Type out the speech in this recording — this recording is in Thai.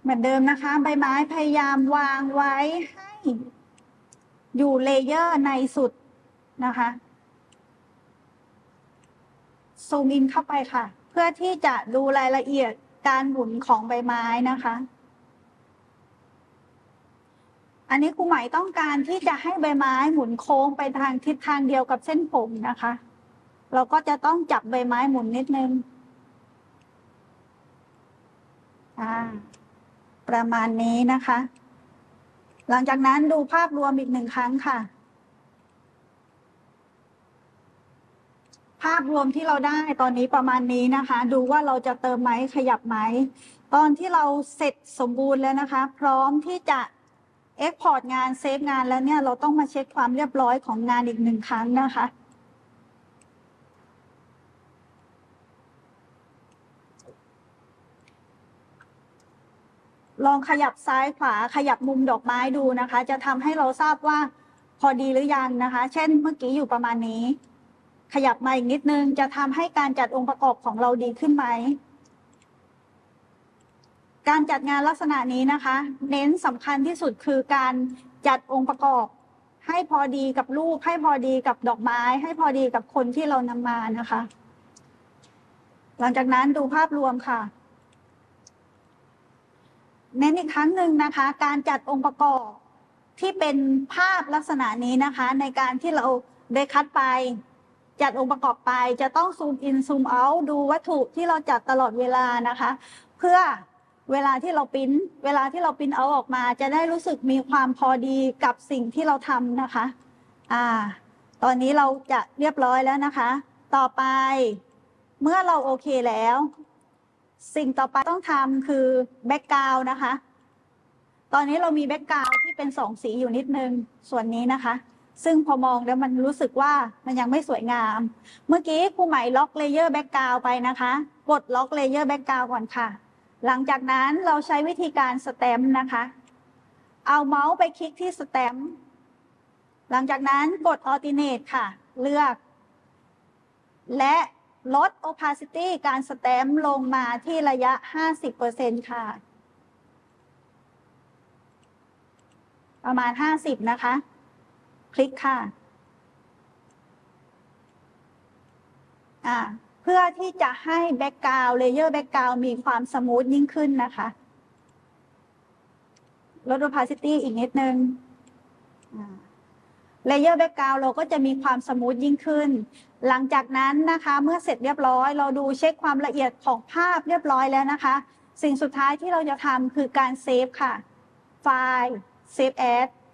เหมือนเดิมนะคะใบไม้พยายามวางไว้ให้อยู่เลเยอร์ในสุดนะคะซูมอินเข้าไปค่ะเพื่อที่จะดูรายละเอียดการหมุนของใบไม้นะคะอันนี้ครูไหมต้องการที่จะให้ใบไม้หมุนโค้งไปทางทิศทางเดียวกับเส้นผมนะคะเราก็จะต้องจับใบไม้หมุนนิดนึงประมาณนี้นะคะหลังจากนั้นดูภาพรวมอีก1 ครั้งค่ะภาพรวมที่เราได้ตอนนี้ประมาณนี้นะคะดูว่าเราจะเติมไหมขยับไหมตอนที่เราเสร็จสมบูรณ์แล้วนะคะพร้อมที่จะเอ็กพอร์ตงานเซฟงานแล้วเนี่ยเราต้องมาเช็คความเรียบร้อยของงานอีก1 ครั้งนะคะลองขยับซ้ายขวาขยับมุมดอกไม้ดูนะคะจะทำให้เราทราบว่าพอดีหรือยังนะคะเช่นเมื่อกี้อยู่ประมาณนี้ขยับมาอีกนิดนึงจะทำให้การจัดองค์ประกอบของเราดีขึ้นไหมการจัดงานลักษณะนี้นะคะเน้นสำคัญที่สุดคือการจัดองค์ประกอบให้พอดีกับรูปให้พอดีกับดอกไม้ให้พอดีกับคนที่เรานำมานะคะหลังจากนั้นดูภาพรวมค่ะเน้นอีกครั้งหนึ่งนะคะการจัดองค์ประกอบที่เป็นภาพลักษณะนี้นะคะในการที่เราได้คัดไปจัดองค์ประกอบไปจะต้องซูมอินซูมเอาท์ดูวัตถุที่เราจัดตลอดเวลานะคะเพื่อเวลาที่เราพิมพ์เอาออกมาจะได้รู้สึกมีความพอดีกับสิ่งที่เราทำนะคะตอนนี้เราจะเรียบร้อยแล้วนะคะต่อไปเมื่อเราโอเคแล้วสิ่งต่อไปต้องทำคือแบ็กกราวด์นะคะตอนนี้เรามีแบ็กกราวด์ที่เป็น2 สีอยู่นิดนึงส่วนนี้นะคะซึ่งพอมองแล้วมันรู้สึกว่ามันยังไม่สวยงามเมื่อกี้ครูไหมล็อกเลเยอร์แบ็กกราวด์ไปนะคะกดล็อกเลเยอร์แบ็กกราวด์ก่อนค่ะหลังจากนั้นเราใช้วิธีการสแตมป์นะคะเอาเมาส์ไปคลิกที่สแตมป์หลังจากนั้นกด Alternate ค่ะเลือกและลด opacity การสแตมป์ลงมาที่ระยะ 50% ค่ะประมาณ50นะคะคลิกค่ะเพื่อที่จะให้แบ็กกราวด์เลเยอร์แบ็กกราวด์มีความสมูทยิ่งขึ้นนะคะลด opacity อีกนิดนึงเลเยอร์แบ็กกราวด์เราก็จะมีความสมูทยิ่งขึ้นหลังจากนั้นนะคะเมื่อเสร็จเรียบร้อยเราดูเช็คความละเอียดของภาพเรียบร้อยแล้วนะคะสิ่งสุดท้ายที่เราจะทำคือการเซฟค่ะไฟล์ Save As